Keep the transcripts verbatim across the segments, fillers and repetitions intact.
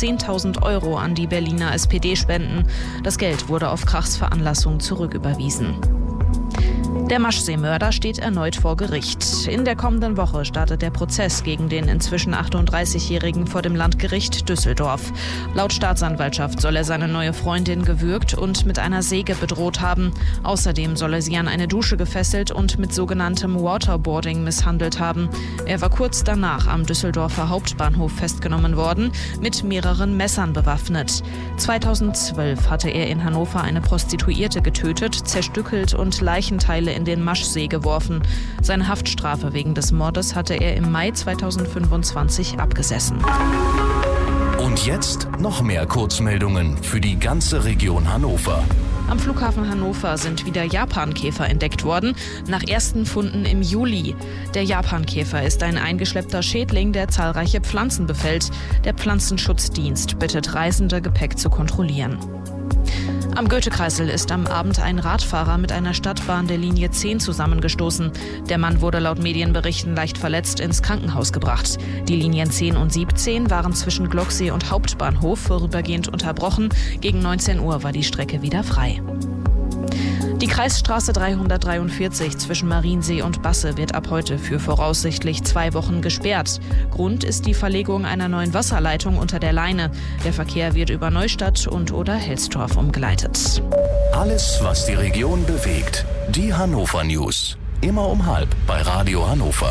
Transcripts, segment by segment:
zehntausend Euro an die Berliner S P D spenden. Das Geld wurde auf Krachs Veranlassung zurücküberwiesen. Der Maschsee-Mörder steht erneut vor Gericht. In der kommenden Woche startet der Prozess gegen den inzwischen achtunddreißigjährigen vor dem Landgericht Düsseldorf. Laut Staatsanwaltschaft soll er seine neue Freundin gewürgt und mit einer Säge bedroht haben. Außerdem soll er sie an eine Dusche gefesselt und mit sogenanntem Waterboarding misshandelt haben. Er war kurz danach am Düsseldorfer Hauptbahnhof festgenommen worden, mit mehreren Messern bewaffnet. zweitausendzwölf hatte er in Hannover eine Prostituierte getötet, zerstückelt und Leichenteile in den Maschsee geworfen. Seine Haftstrafe wegen des Mordes hatte er im Mai zweitausendfünfundzwanzig abgesessen. Und jetzt noch mehr Kurzmeldungen für die ganze Region Hannover. Am Flughafen Hannover sind wieder Japankäfer entdeckt worden, nach ersten Funden im Juli. Der Japankäfer ist ein eingeschleppter Schädling, der zahlreiche Pflanzen befällt. Der Pflanzenschutzdienst bittet Reisende, Gepäck zu kontrollieren. Am Goethekreisel ist am Abend ein Radfahrer mit einer Stadtbahn der Linie zehn zusammengestoßen. Der Mann wurde laut Medienberichten leicht verletzt ins Krankenhaus gebracht. Die Linien zehn und siebzehn waren zwischen Glocksee und Hauptbahnhof vorübergehend unterbrochen. Gegen neunzehn Uhr war die Strecke wieder frei. Die Kreisstraße dreihundertdreiundvierzig zwischen Mariensee und Basse wird ab heute für voraussichtlich zwei Wochen gesperrt. Grund ist die Verlegung einer neuen Wasserleitung unter der Leine. Der Verkehr wird über Neustadt und oder Helsdorf umgeleitet. Alles, was die Region bewegt. Die Hannover News. Immer um halb bei Radio Hannover.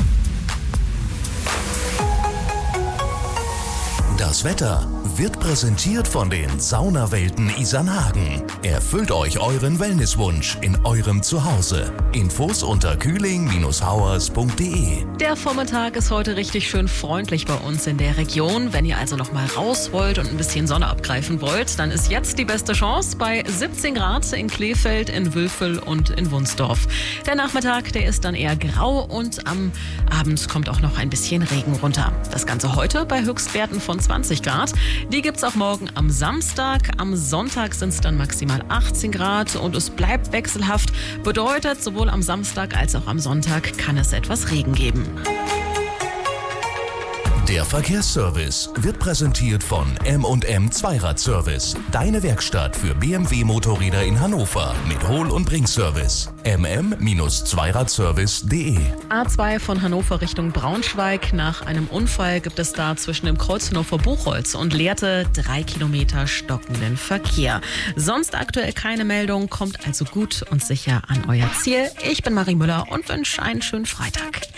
Das Wetter wird präsentiert von den Saunawelten Isernhagen. Erfüllt euch euren Wellnesswunsch in eurem Zuhause. Infos unter kühling Bindestrich hauers Punkt de. Der Vormittag ist heute richtig schön freundlich bei uns in der Region. Wenn ihr also noch mal raus wollt und ein bisschen Sonne abgreifen wollt, dann ist jetzt die beste Chance bei siebzehn Grad in Kleefeld, in Wülfel und in Wunsdorf. Der Nachmittag, der ist dann eher grau und am Abend kommt auch noch ein bisschen Regen runter. Das Ganze heute bei Höchstwerten von zwanzig Grad. Die gibt's auch morgen am Samstag. Am Sonntag sind es dann maximal achtzehn Grad und es bleibt wechselhaft. Bedeutet, sowohl am Samstag als auch am Sonntag kann es etwas Regen geben. Der Verkehrsservice wird präsentiert von M und M Zweiradservice. Deine Werkstatt für B M W-Motorräder in Hannover mit Hol- und Bringservice. m m Zweiradservice punkt de. A zwei von Hannover Richtung Braunschweig. Nach einem Unfall gibt es da zwischen dem Kreuz Hannover-Buchholz und Lehrte drei Kilometer stockenden Verkehr. Sonst aktuell keine Meldung, kommt also gut und sicher an euer Ziel. Ich bin Marie Müller und wünsche einen schönen Freitag.